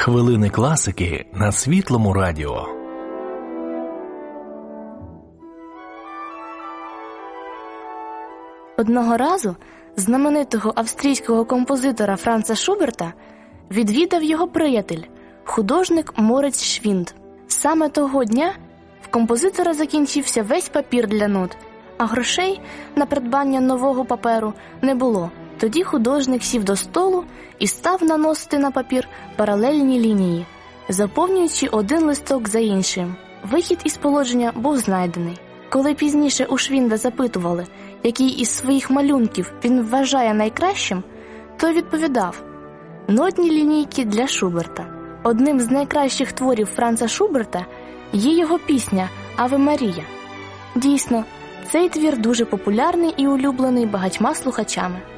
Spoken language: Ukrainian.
Хвилини класики на Світлому радіо. Одного разу знаменитого австрійського композитора Франца Шуберта відвідав його приятель, художник Моріц Швінд. Саме того дня в композитора закінчився весь папір для нот, а грошей на придбання нового паперу не було. Тоді художник сів до столу і став наносити на папір паралельні лінії, заповнюючи один листок за іншим. Вихід із положення був знайдений. Коли пізніше у Швінда запитували, який із своїх малюнків він вважає найкращим, той відповідав: нотні лінійки для Шуберта. Одним з найкращих творів Франца Шуберта є його пісня «Аве Марія». Дійсно, цей твір дуже популярний і улюблений багатьма слухачами.